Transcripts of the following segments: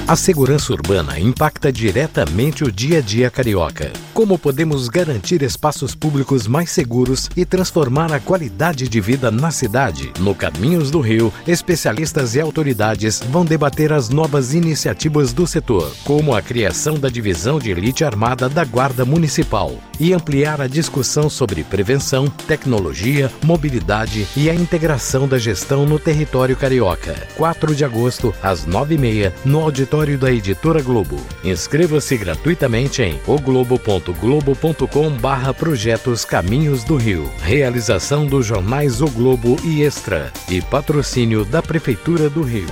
A segurança urbana impacta diretamente o dia a dia carioca. Como podemos garantir espaços públicos mais seguros e transformar a qualidade de vida na cidade? No Caminhos do Rio, especialistas e autoridades vão debater as novas iniciativas do setor, como a criação da Divisão de Elite Armada da Guarda Municipal, e ampliar a discussão sobre prevenção, tecnologia, mobilidade e a integração da gestão no território carioca. 4 de agosto, às 9h30, no auditório da Editora Globo. Inscreva-se gratuitamente em oglobo.globo.com/projetos Caminhos do Rio. Realização dos jornais O Globo e Extra e patrocínio da Prefeitura do Rio.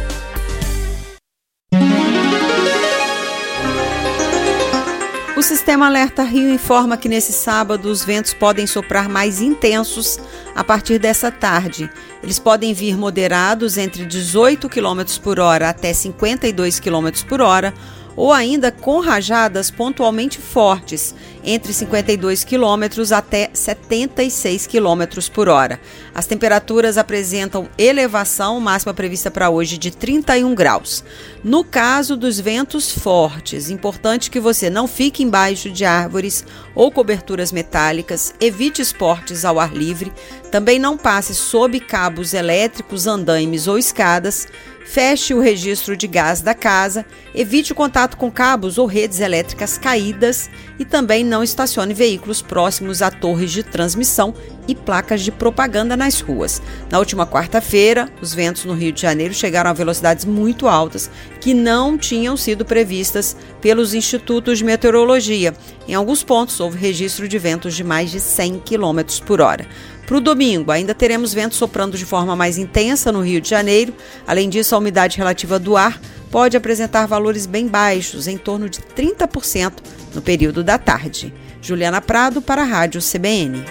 O Sistema Alerta Rio informa que nesse sábado os ventos podem soprar mais intensos a partir dessa tarde. Eles podem vir moderados entre 18 km por hora até 52 km por hora, ou ainda com rajadas pontualmente fortes, entre 52 km até 76 km por hora. As temperaturas apresentam elevação, máxima prevista para hoje de 31 graus. No caso dos ventos fortes, importante que você não fique embaixo de árvores ou coberturas metálicas, evite esportes ao ar livre, também não passe sob cabos elétricos, andaimes ou escadas, feche o registro de gás da casa, evite o contato com cabos ou redes elétricas caídas e também não estacione veículos próximos a torres de transmissão e placas de propaganda nas ruas. Na última quarta-feira, os ventos no Rio de Janeiro chegaram a velocidades muito altas que não tinham sido previstas pelos institutos de meteorologia. Em alguns pontos, houve registro de ventos de mais de 100 km por hora. Para o domingo, ainda teremos ventos soprando de forma mais intensa no Rio de Janeiro. Além disso, a umidade relativa do ar pode apresentar valores bem baixos, em torno de 30% no período da tarde. Juliana Prado para a Rádio CBN.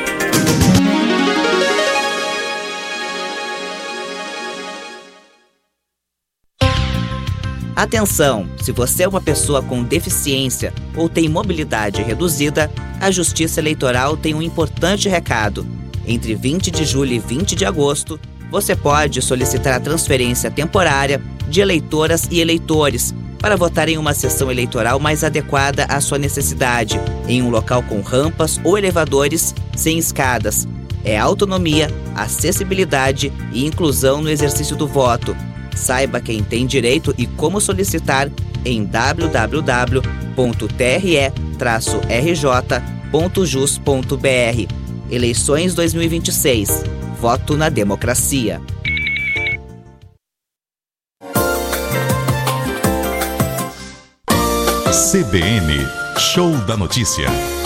Atenção! Se você é uma pessoa com deficiência ou tem mobilidade reduzida, a Justiça Eleitoral tem um importante recado. Entre 20 de julho e 20 de agosto, você pode solicitar a transferência temporária de eleitoras e eleitores para votar em uma sessão eleitoral mais adequada à sua necessidade, em um local com rampas ou elevadores sem escadas. É autonomia, acessibilidade e inclusão no exercício do voto. Saiba quem tem direito e como solicitar em www.tre-rj.jus.br. Eleições 2026. Voto na democracia. CBN Show da Notícia.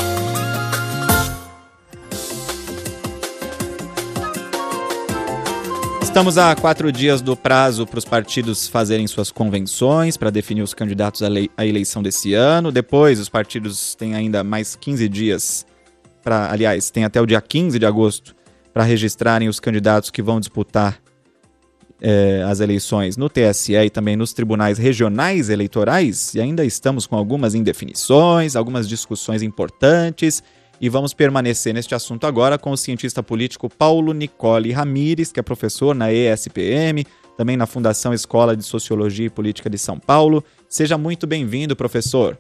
Estamos a 4 dias do prazo para os partidos fazerem suas convenções para definir os candidatos à eleição desse ano. Depois, os partidos têm ainda mais 15 dias tem até o dia 15 de agosto para registrarem os candidatos que vão disputar as eleições no TSE e também nos tribunais regionais eleitorais. E ainda estamos com algumas indefinições, algumas discussões importantes. E vamos permanecer neste assunto agora com o cientista político Paulo Nicole Ramires, que é professor na ESPM, também na Fundação Escola de Sociologia e Política de São Paulo. Seja muito bem-vindo, professor.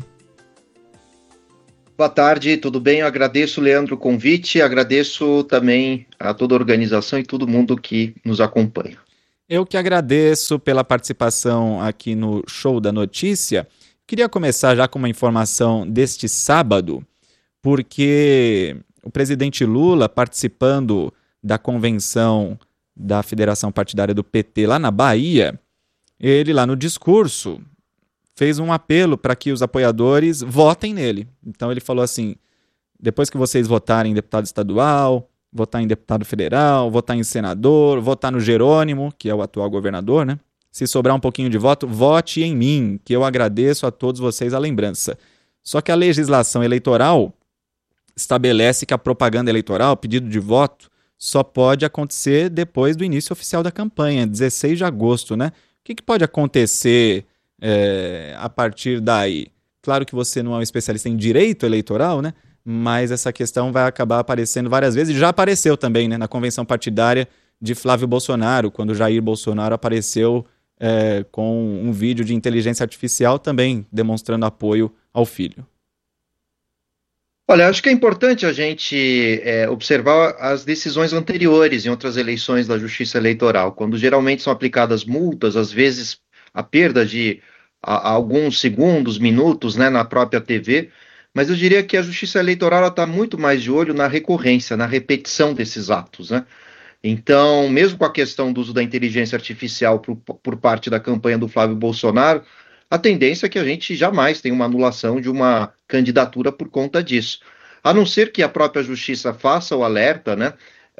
Boa tarde, tudo bem? Eu agradeço, Leandro, o convite, agradeço também a toda a organização e todo mundo que nos acompanha. Eu que agradeço pela participação aqui no Show da Notícia. Queria começar já com uma informação deste sábado, porque o presidente Lula, participando da convenção da Federação Partidária do PT lá na Bahia, ele lá no discurso fez um apelo para que os apoiadores votem nele. Então ele falou assim: depois que vocês votarem em deputado estadual, votar em deputado federal, votar em senador, votar no Jerônimo, que é o atual governador, né? Se sobrar um pouquinho de voto, vote em mim, que eu agradeço a todos vocês a lembrança. Só que a legislação eleitoral estabelece que a propaganda eleitoral, pedido de voto, só pode acontecer depois do início oficial da campanha, 16 de agosto, né? O que pode acontecer a partir daí? Claro que você não é um especialista em direito eleitoral, né? Mas essa questão vai acabar aparecendo várias vezes, e já apareceu também, né, na convenção partidária de Flávio Bolsonaro, quando Jair Bolsonaro apareceu com um vídeo de inteligência artificial também demonstrando apoio ao filho. Olha, acho que é importante a gente observar as decisões anteriores em outras eleições da Justiça Eleitoral, quando geralmente são aplicadas multas, às vezes a perda de alguns segundos, minutos, né, na própria TV, mas eu diria que a Justiça Eleitoral está muito mais de olho na recorrência, na repetição desses atos, né? Então, mesmo com a questão do uso da inteligência artificial por parte da campanha do Flávio Bolsonaro, a tendência é que a gente jamais tenha uma anulação de uma candidatura por conta disso. A não ser que a própria justiça faça o alerta, né,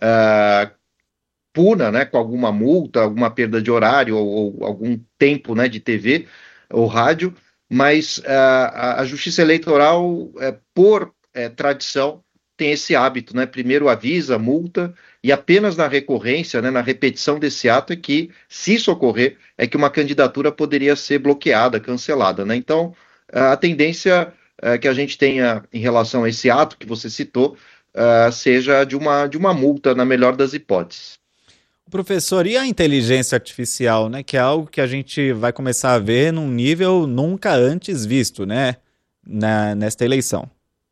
puna, né, com alguma multa, alguma perda de horário ou algum tempo, né, de TV ou rádio, mas a justiça eleitoral, por tradição, tem esse hábito, né? Primeiro avisa, multa, e apenas na recorrência, né, na repetição desse ato é que, se isso ocorrer, é que uma candidatura poderia ser bloqueada, cancelada, né? Então, a tendência que a gente tenha em relação a esse ato que você citou, seja de uma multa, na melhor das hipóteses. Professor, e a inteligência artificial, né, que é algo que a gente vai começar a ver num nível nunca antes visto, né, nesta eleição?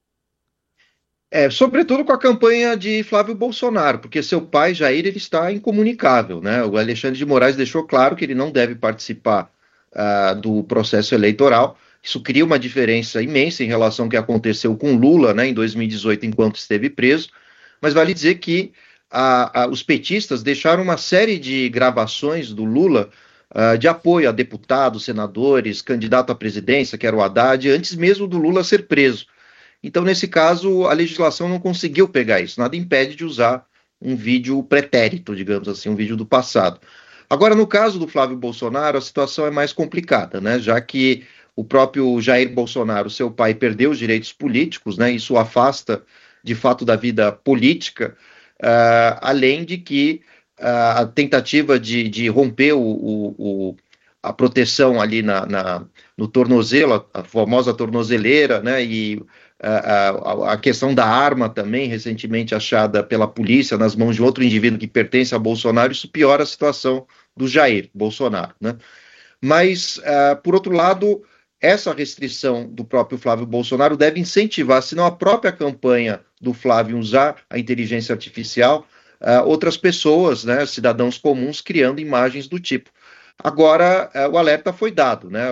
Sobretudo com a campanha de Flávio Bolsonaro, porque seu pai, Jair, ele está incomunicável, né? O Alexandre de Moraes deixou claro que ele não deve participar do processo eleitoral. Isso cria uma diferença imensa em relação ao que aconteceu com Lula, né, em 2018, enquanto esteve preso. Mas vale dizer que os petistas deixaram uma série de gravações do Lula de apoio a deputados, senadores, candidato à presidência, que era o Haddad, antes mesmo do Lula ser preso. Então, nesse caso, a legislação não conseguiu pegar isso. Nada impede de usar um vídeo pretérito, digamos assim, um vídeo do passado. Agora, no caso do Flávio Bolsonaro, a situação é mais complicada, né? Já que o próprio Jair Bolsonaro, seu pai, perdeu os direitos políticos, né? Isso o afasta, de fato, da vida política, além de que a tentativa de romper a proteção ali no tornozelo, a famosa tornozeleira, né? E a questão da arma também, recentemente achada pela polícia nas mãos de outro indivíduo que pertence a Bolsonaro, isso piora a situação do Jair Bolsonaro, né? Mas, por outro lado, essa restrição do próprio Flávio Bolsonaro deve incentivar, se não a própria campanha do Flávio usar a inteligência artificial, outras pessoas, né, cidadãos comuns, criando imagens do tipo. Agora, o alerta foi dado, né?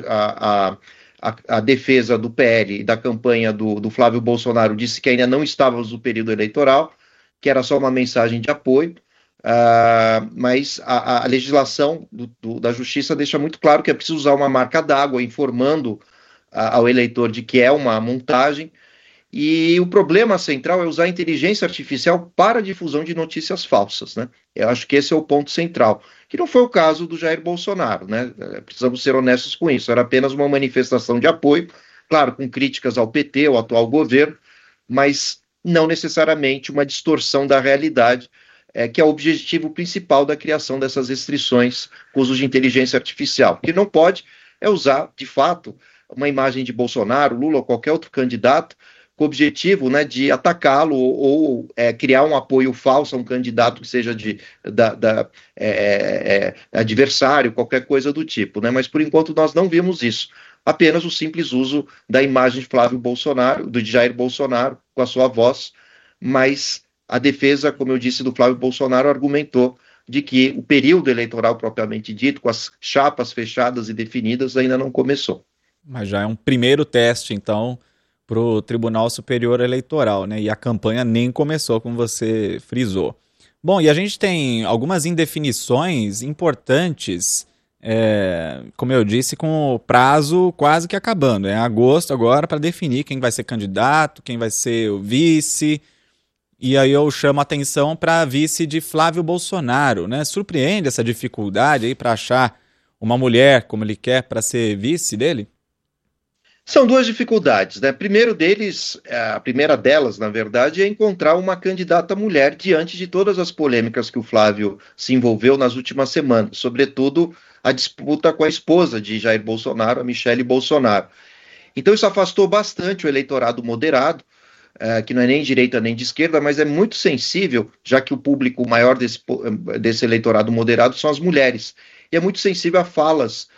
A defesa do PL e da campanha do Flávio Bolsonaro disse que ainda não estávamos no período eleitoral, que era só uma mensagem de apoio, mas a legislação da Justiça deixa muito claro que é preciso usar uma marca d'água, informando ao eleitor de que é uma montagem, e o problema central é usar a inteligência artificial para a difusão de notícias falsas, né? Eu acho que esse é o ponto central, que não foi o caso do Jair Bolsonaro, né? Precisamos ser honestos com isso, era apenas uma manifestação de apoio, claro, com críticas ao PT, ao atual governo, mas não necessariamente uma distorção da realidade, que é o objetivo principal da criação dessas restrições com o uso de inteligência artificial. O que não pode é usar, de fato, uma imagem de Bolsonaro, Lula ou qualquer outro candidato, com o objetivo, né, de atacá-lo ou criar um apoio falso a um candidato que seja adversário, qualquer coisa do tipo, né? Mas por enquanto nós não vimos isso, apenas o simples uso da imagem de Flávio Bolsonaro, do Jair Bolsonaro, com a sua voz, mas a defesa, como eu disse, do Flávio Bolsonaro argumentou de que o período eleitoral propriamente dito, com as chapas fechadas e definidas, ainda não começou. Mas já é um primeiro teste, então, para o Tribunal Superior Eleitoral, né? E a campanha nem começou, como você frisou. Bom, e a gente tem algumas indefinições importantes, como eu disse, com o prazo quase que acabando. É agosto agora para definir quem vai ser candidato, quem vai ser o vice. E aí eu chamo a atenção para a vice de Flávio Bolsonaro, né? Surpreende essa dificuldade aí para achar uma mulher como ele quer para ser vice dele? São duas dificuldades, né? A primeira delas, na verdade, é encontrar uma candidata mulher diante de todas as polêmicas que o Flávio se envolveu nas últimas semanas, sobretudo a disputa com a esposa de Jair Bolsonaro, a Michele Bolsonaro. Então isso afastou bastante o eleitorado moderado, que não é nem de direita nem de esquerda, mas é muito sensível, já que o público maior desse eleitorado moderado são as mulheres. e é muito sensível a falas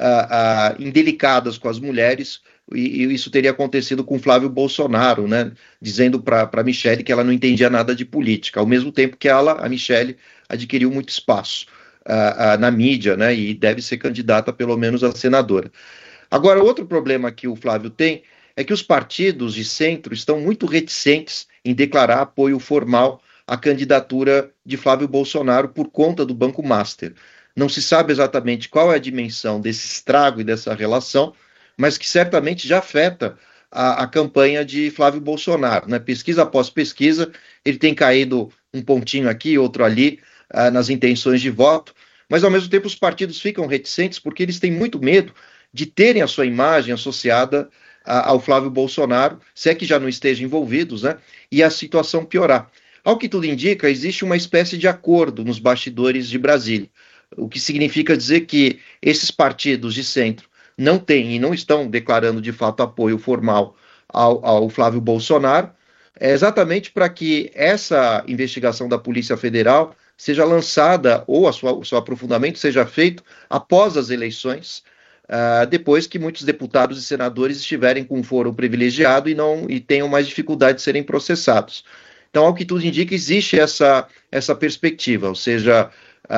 indelicadas com as mulheres, e isso teria acontecido com Flávio Bolsonaro, né, dizendo para Michele que ela não entendia nada de política, ao mesmo tempo que a Michele, adquiriu muito espaço na mídia, né, e deve ser candidata pelo menos a senadora. Agora, outro problema que o Flávio tem é que os partidos de centro estão muito reticentes em declarar apoio formal à candidatura de Flávio Bolsonaro por conta do Banco Master. Não se sabe exatamente qual é a dimensão desse estrago e dessa relação, mas que certamente já afeta a campanha de Flávio Bolsonaro, né? Pesquisa após pesquisa, ele tem caído um pontinho aqui, outro ali, nas intenções de voto, mas ao mesmo tempo os partidos ficam reticentes porque eles têm muito medo de terem a sua imagem associada ao Flávio Bolsonaro, se é que já não estejam envolvidos, né? E a situação piorar. Ao que tudo indica, existe uma espécie de acordo nos bastidores de Brasília, o que significa dizer que esses partidos de centro não têm e não estão declarando de fato apoio formal ao Flávio Bolsonaro, exatamente para que essa investigação da Polícia Federal seja lançada, ou o seu aprofundamento seja feito após as eleições, depois que muitos deputados e senadores estiverem com foro privilegiado e tenham mais dificuldade de serem processados. Então, ao que tudo indica, existe essa perspectiva, ou seja,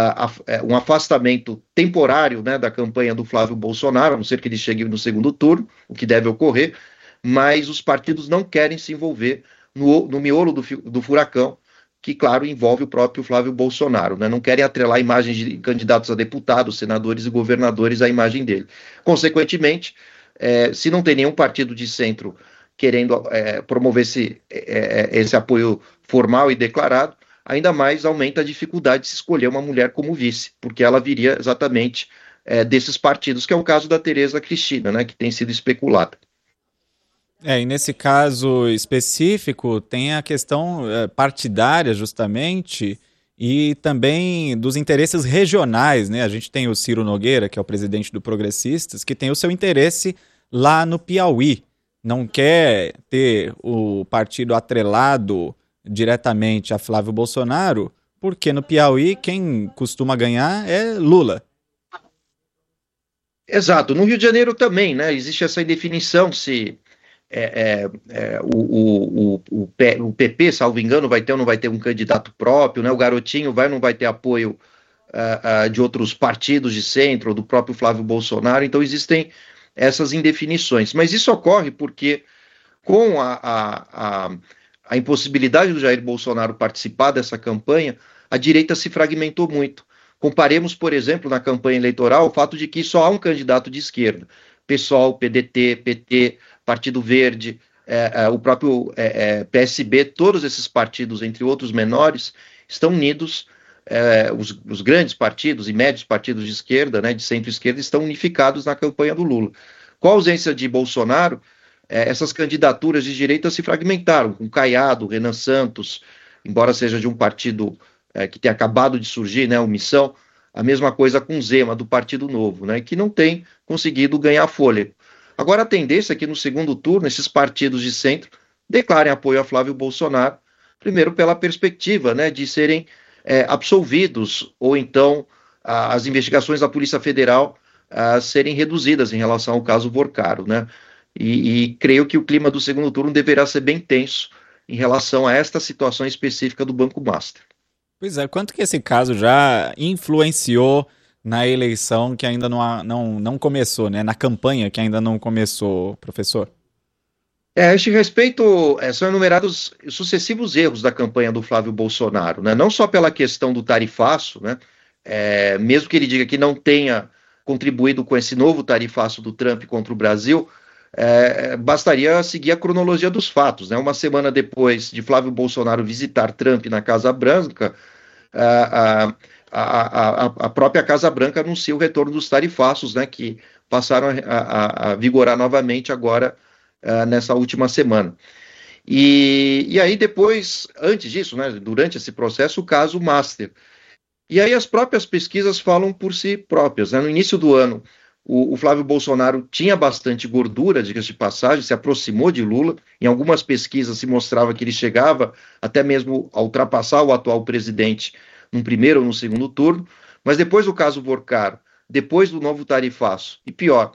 um afastamento temporário, né, da campanha do Flávio Bolsonaro, a não ser que ele chegue no segundo turno, o que deve ocorrer, mas os partidos não querem se envolver no miolo do furacão, que, claro, envolve o próprio Flávio Bolsonaro, né? Não querem atrelar imagens de candidatos a deputados, senadores e governadores à imagem dele. Consequentemente, se não tem nenhum partido de centro querendo promover esse apoio formal e declarado, ainda mais aumenta a dificuldade de se escolher uma mulher como vice, porque ela viria exatamente desses partidos, que é o caso da Tereza Cristina, né, que tem sido especulada. E nesse caso específico tem a questão partidária, justamente, e também dos interesses regionais, né? A gente tem o Ciro Nogueira, que é o presidente do Progressistas, que tem o seu interesse lá no Piauí. Não quer ter o partido atrelado diretamente a Flávio Bolsonaro, porque no Piauí quem costuma ganhar é Lula. Exato. No Rio de Janeiro também, né? Existe essa indefinição se o PP, salvo engano, vai ter ou não vai ter um candidato próprio, né? O Garotinho vai ou não vai ter apoio de outros partidos de centro, ou do próprio Flávio Bolsonaro. Então existem essas indefinições. Mas isso ocorre porque, com a impossibilidade do Jair Bolsonaro participar dessa campanha, a direita se fragmentou muito. Comparemos, por exemplo, na campanha eleitoral, o fato de que só há um candidato de esquerda. PSOL, PDT, PT, Partido Verde, o próprio PSB, todos esses partidos, entre outros menores, estão unidos, os grandes partidos e médios partidos de esquerda, né, de centro-esquerda, estão unificados na campanha do Lula. Com a ausência de Bolsonaro, essas candidaturas de direita se fragmentaram, com Caiado, Renan Santos, embora seja de um partido que tem acabado de surgir, né, o Missão, a mesma coisa com Zema, do Partido Novo, né, que não tem conseguido ganhar fôlego. Agora, a tendência é que no segundo turno, esses partidos de centro declarem apoio a Flávio Bolsonaro, primeiro pela perspectiva, né, de serem absolvidos, ou então as investigações da Polícia Federal serem reduzidas em relação ao caso Vorcaro, né? E creio que o clima do segundo turno deverá ser bem tenso em relação a esta situação específica do Banco Master. Pois é, quanto que esse caso já influenciou na eleição que ainda não começou, né? Na campanha que ainda não começou, professor? A este respeito, são enumerados sucessivos erros da campanha do Flávio Bolsonaro, né? Não só pela questão do tarifaço, né? Mesmo que ele diga que não tenha contribuído com esse novo tarifaço do Trump contra o Brasil, bastaria seguir a cronologia dos fatos, né? Uma semana depois de Flávio Bolsonaro visitar Trump na Casa Branca, a própria Casa Branca anuncia o retorno dos tarifaços, né, que passaram a vigorar novamente agora nessa última semana. E aí depois, antes disso, né, durante esse processo, o caso Master. E aí as próprias pesquisas falam por si próprias, né? No início do ano, o Flávio Bolsonaro tinha bastante gordura, diga-se de passagem, se aproximou de Lula. Em algumas pesquisas se mostrava que ele chegava até mesmo a ultrapassar o atual presidente num primeiro ou no segundo turno. Mas depois do caso Vorcaro, depois do novo tarifaço, e pior,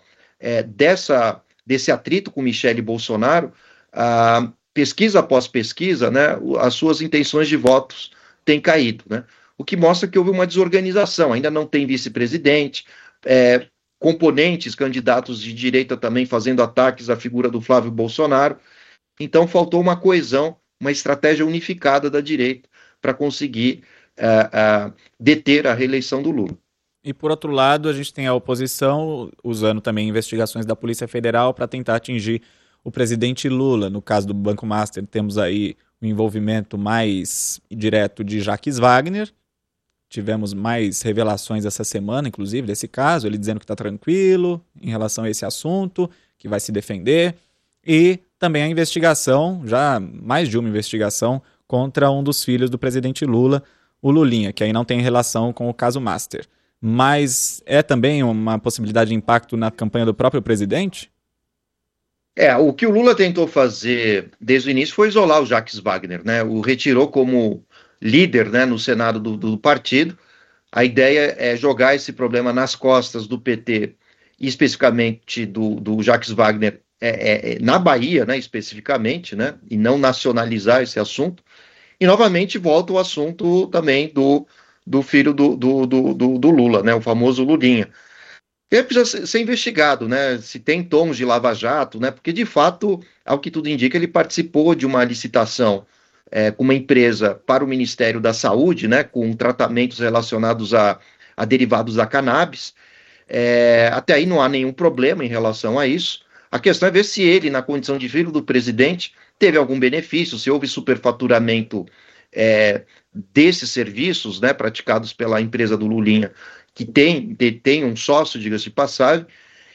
desse atrito com Michele Bolsonaro, pesquisa após pesquisa, né, as suas intenções de votos têm caído, né? O que mostra que houve uma desorganização, ainda não tem vice-presidente, componentes, candidatos de direita também fazendo ataques à figura do Flávio Bolsonaro. Então faltou uma coesão, uma estratégia unificada da direita para conseguir deter a reeleição do Lula. E por outro lado, a gente tem a oposição usando também investigações da Polícia Federal para tentar atingir o presidente Lula. No caso do Banco Master, temos aí o envolvimento mais direto de Jacques Wagner. Tivemos mais revelações essa semana, inclusive, desse caso, ele dizendo que está tranquilo em relação a esse assunto, que vai se defender. E também a investigação, já mais de uma investigação, contra um dos filhos do presidente Lula, o Lulinha, que aí não tem relação com o caso Master. Mas é também uma possibilidade de impacto na campanha do próprio presidente? O que o Lula tentou fazer desde o início foi isolar o Jacques Wagner, né? O retirou como líder, né, no Senado do partido. A ideia é jogar esse problema nas costas do PT, e especificamente do Jacques Wagner na Bahia, né, especificamente, né, e não nacionalizar esse assunto. E novamente volta o assunto também do filho do Lula, né, o famoso Lulinha. Ele precisa ser investigado, né, se tem tons de lava-jato, né, porque de fato, ao que tudo indica, ele participou de uma licitação com uma empresa para o Ministério da Saúde, né, com tratamentos relacionados a derivados da cannabis. Até aí não há nenhum problema em relação a isso. A questão é ver se ele, na condição de filho do presidente, teve algum benefício, se houve superfaturamento desses serviços, né, praticados pela empresa do Lulinha, que tem um sócio, diga-se de passagem,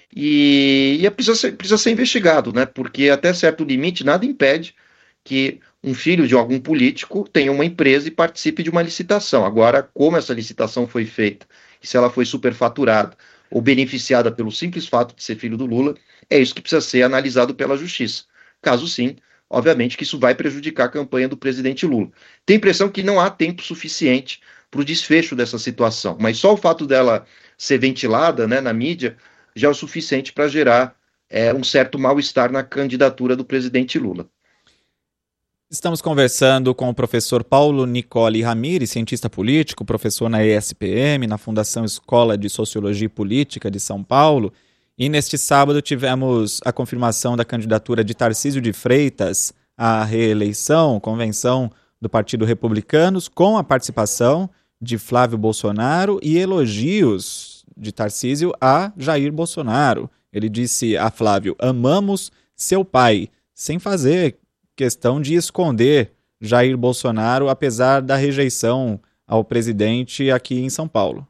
e precisa ser investigado, né, porque até certo limite nada impede que um filho de algum político tenha uma empresa e participe de uma licitação. Agora, como essa licitação foi feita, e se ela foi superfaturada ou beneficiada pelo simples fato de ser filho do Lula, é isso que precisa ser analisado pela Justiça. Caso sim, obviamente que isso vai prejudicar a campanha do presidente Lula. Tem a impressão que não há tempo suficiente para o desfecho dessa situação, mas só o fato dela ser ventilada, né, na mídia já é o suficiente para gerar um certo mal-estar na candidatura do presidente Lula. Estamos conversando com o professor Paulo Nicole Ramires, cientista político, professor na ESPM, na Fundação Escola de Sociologia e Política de São Paulo. E neste sábado tivemos a confirmação da candidatura de Tarcísio de Freitas à reeleição, convenção do Partido Republicanos, com a participação de Flávio Bolsonaro e elogios de Tarcísio a Jair Bolsonaro. Ele disse a Flávio: amamos seu pai, sem fazer questão de esconder Jair Bolsonaro, apesar da rejeição ao presidente aqui em São Paulo.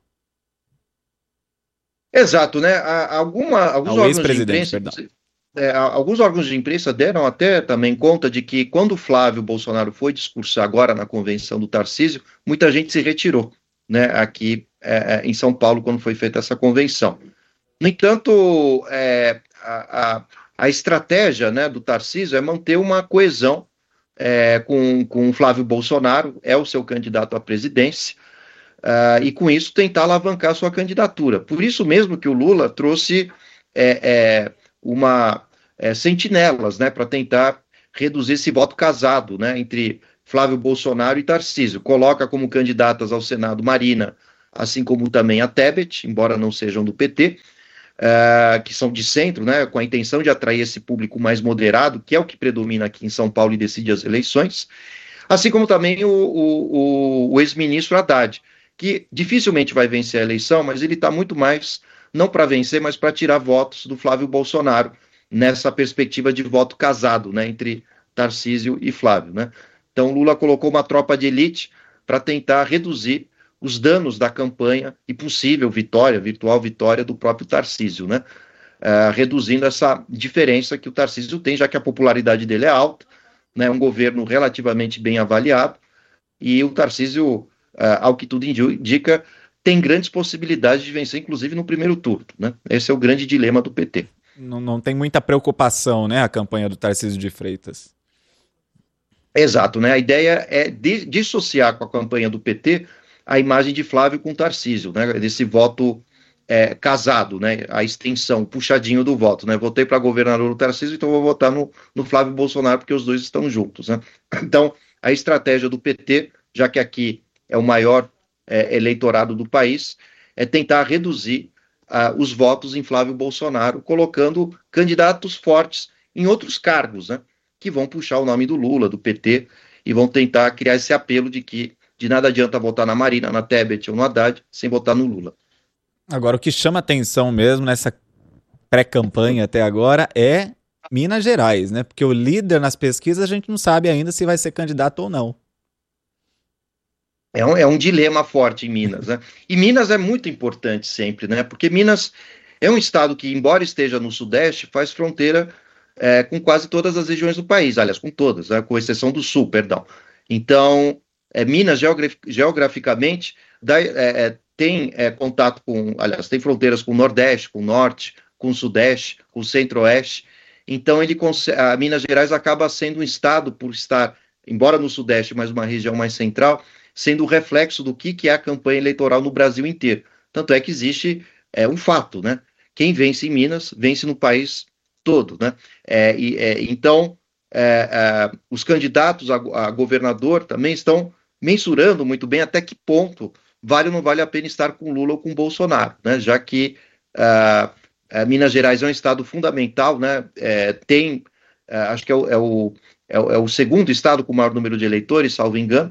Exato, né? Alguns órgãos de imprensa deram até também conta de que quando o Flávio Bolsonaro foi discursar agora na convenção do Tarcísio, muita gente se retirou, né, aqui em São Paulo, quando foi feita essa convenção. No entanto, a estratégia, né, do Tarcísio é manter uma coesão com o Flávio Bolsonaro, é o seu candidato à presidência, e com isso tentar alavancar sua candidatura. Por isso mesmo que o Lula trouxe sentinelas, né, para tentar reduzir esse voto casado, né, entre Flávio Bolsonaro e Tarcísio. Coloca como candidatas ao Senado Marina, assim como também a Tebet, embora não sejam do PT, que são de centro, né, com a intenção de atrair esse público mais moderado, que é o que predomina aqui em São Paulo e decide as eleições, assim como também o ex-ministro Haddad, que dificilmente vai vencer a eleição, mas ele está muito mais, não para vencer, mas para tirar votos do Flávio Bolsonaro, nessa perspectiva de voto casado, né, entre Tarcísio e Flávio, né. Então Lula colocou uma tropa de elite para tentar reduzir os danos da campanha e possível virtual vitória do próprio Tarcísio, né? Reduzindo essa diferença que o Tarcísio tem, já que a popularidade dele é alta, né? Um governo relativamente bem avaliado, e o Tarcísio, ao que tudo indica, tem grandes possibilidades de vencer, inclusive no primeiro turno, né? Esse é o grande dilema do PT. Não tem muita preocupação, né, a campanha do Tarcísio de Freitas. Exato, né? A ideia é dissociar com a campanha do PT a imagem de Flávio com Tarcísio, né, desse voto casado, né? A extensão, puxadinho do voto, né? Votei para governador no Tarcísio, então vou votar no Flávio Bolsonaro, porque os dois estão juntos, né? Então, a estratégia do PT, já que aqui é o maior eleitorado do país, é tentar reduzir os votos em Flávio Bolsonaro, colocando candidatos fortes em outros cargos, né? Que vão puxar o nome do Lula, do PT, e vão tentar criar esse apelo de que de nada adianta votar na Marina, na Tebet ou no Haddad, sem votar no Lula. Agora, o que chama atenção mesmo nessa pré-campanha até agora é Minas Gerais, né? Porque o líder nas pesquisas a gente não sabe ainda se vai ser candidato ou não. É um dilema forte em Minas, né? E Minas é muito importante sempre, né? Porque Minas é um estado que, embora esteja no Sudeste, faz fronteira com quase todas as regiões do país, aliás, com todas, né? Com exceção do Sul, perdão. Então, Minas, geograficamente, tem contato com, aliás, tem fronteiras com o Nordeste, com o Norte, com o Sudeste, com o Centro-Oeste. Então, a Minas Gerais acaba sendo um estado, por estar, embora no Sudeste, mas uma região mais central, sendo o reflexo do que é a campanha eleitoral no Brasil inteiro. Tanto é que existe um fato, né? Quem vence em Minas, vence no país todo, né? Então, os candidatos a governador também estão mensurando muito bem até que ponto vale ou não vale a pena estar com Lula ou com Bolsonaro, né? Já que Minas Gerais é um estado fundamental, né? Acho que é o segundo estado com o maior número de eleitores, salvo engano,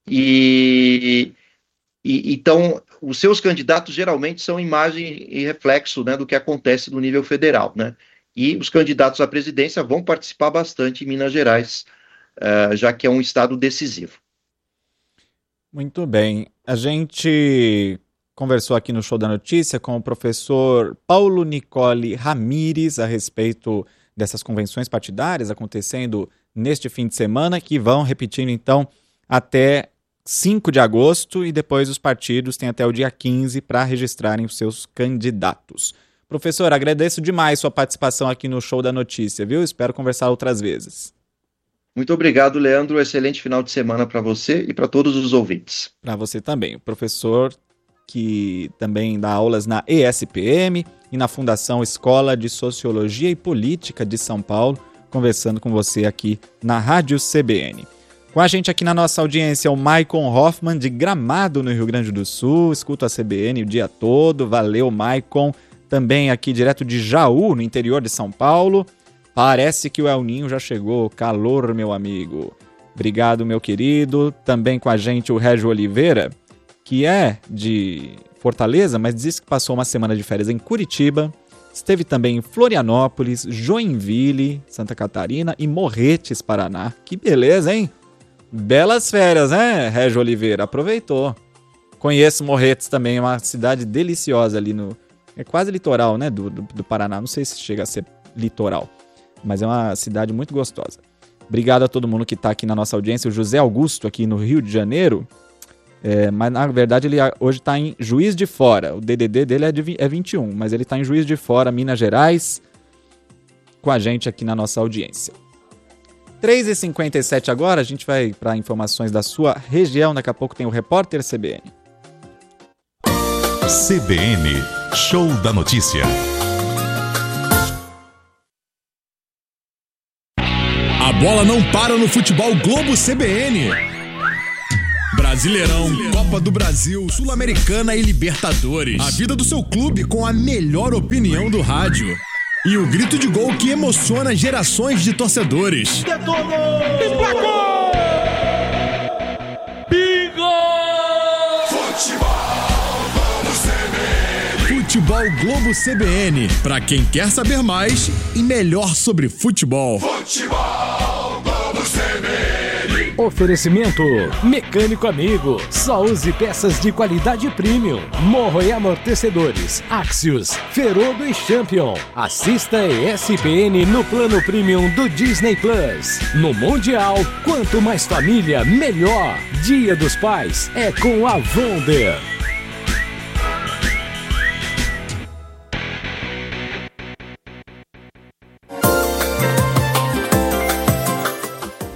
então os seus candidatos geralmente são imagem e reflexo, né, do que acontece no nível federal, né? E os candidatos à presidência vão participar bastante em Minas Gerais, já que é um estado decisivo. Muito bem. A gente conversou aqui no Show da Notícia com o professor Paulo Nicole Ramires a respeito dessas convenções partidárias acontecendo neste fim de semana, que vão repetindo então até 5 de agosto e depois os partidos têm até o dia 15 para registrarem os seus candidatos. Professor, agradeço demais sua participação aqui no Show da Notícia, viu? Espero conversar outras vezes. Muito obrigado, Leandro. Excelente final de semana para você e para todos os ouvintes. Para você também. O professor que também dá aulas na ESPM e na Fundação Escola de Sociologia e Política de São Paulo, conversando com você aqui na Rádio CBN. Com a gente aqui na nossa audiência, o Maicon Hoffman, de Gramado, no Rio Grande do Sul. Escuta a CBN o dia todo. Valeu, Maicon. Também aqui direto de Jaú, no interior de São Paulo. Parece que o El Ninho já chegou. Calor, meu amigo. Obrigado, meu querido. Também com a gente o Régio Oliveira, que é de Fortaleza, mas disse que passou uma semana de férias em Curitiba. Esteve também em Florianópolis, Joinville, Santa Catarina e Morretes, Paraná. Que beleza, hein? Belas férias, né, Régio Oliveira? Aproveitou. Conheço Morretes também, é uma cidade deliciosa ali no... É quase litoral, né, do Paraná. Não sei se chega a ser litoral, mas é uma cidade muito gostosa. Obrigado a todo mundo que está aqui na nossa audiência. O José Augusto, aqui no Rio de Janeiro, mas na verdade ele hoje está em Juiz de Fora. O DDD dele é 21, mas ele está em Juiz de Fora, Minas Gerais, com a gente aqui na nossa audiência. 3h57 agora, a gente vai para informações da sua região. Daqui a pouco tem o Repórter CBN. CBN, Show da Notícia. A bola não para no futebol Globo CBN. Brasileirão, Copa do Brasil, Sul-Americana e Libertadores. A vida do seu clube com a melhor opinião do rádio. E o grito de gol que emociona gerações de torcedores. Detonou! Emplacou! Bingo! Futebol Globo CBN. Pra quem quer saber mais e melhor sobre futebol. Futebol Globo CBN. Oferecimento Mecânico Amigo. Só use peças de qualidade premium. Morro e amortecedores. Axios, Ferodo e Champion. Assista a ESPN no plano premium do Disney Plus. No Mundial, quanto mais família, melhor. Dia dos Pais é com a Wonder.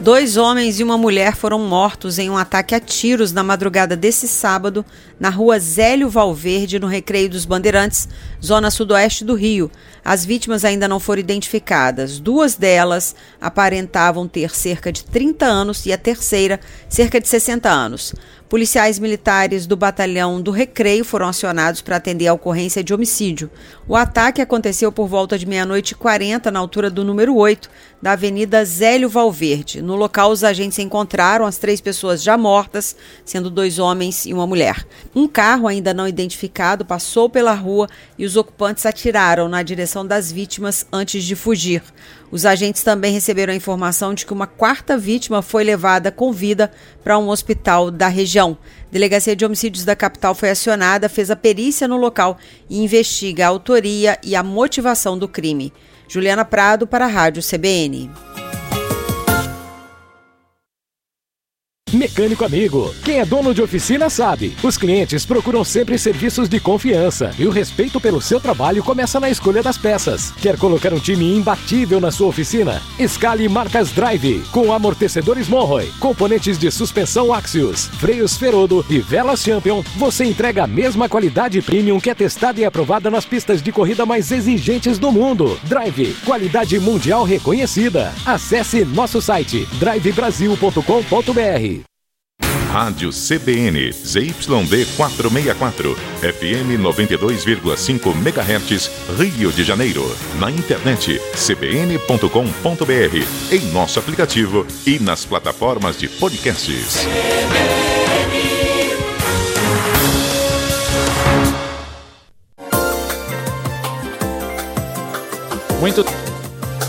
2 homens e uma mulher foram mortos em um ataque a tiros na madrugada desse sábado na rua Zélio Valverde, no Recreio dos Bandeirantes, zona sudoeste do Rio. As vítimas ainda não foram identificadas. 2 delas aparentavam ter cerca de 30 anos e a terceira cerca de 60 anos. Policiais militares do batalhão do Recreio foram acionados para atender a ocorrência de homicídio. O ataque aconteceu por volta de 00:40 na altura do número 8 da Avenida Zélio Valverde. No local, os agentes encontraram as 3 pessoas já mortas, sendo 2 homens e uma mulher. Um carro ainda não identificado passou pela rua e os ocupantes atiraram na direção das vítimas antes de fugir. Os agentes também receberam a informação de que uma 4ª vítima foi levada com vida para um hospital da região. A Delegacia de Homicídios da capital foi acionada, fez a perícia no local e investiga a autoria e a motivação do crime. Juliana Prado para a Rádio CBN. Mecânico Amigo. Quem é dono de oficina sabe. Os clientes procuram sempre serviços de confiança e o respeito pelo seu trabalho começa na escolha das peças. Quer colocar um time imbatível na sua oficina? Escale marcas Drive, com amortecedores Monroe, componentes de suspensão Axius, freios Ferodo e velas Champion. Você entrega a mesma qualidade premium que é testada e aprovada nas pistas de corrida mais exigentes do mundo. Drive, qualidade mundial reconhecida. Acesse nosso site drivebrasil.com.br. Rádio CBN, ZYD 464, FM 92,5 MHz, Rio de Janeiro. Na internet, cbn.com.br, em nosso aplicativo e nas plataformas de podcasts. Muito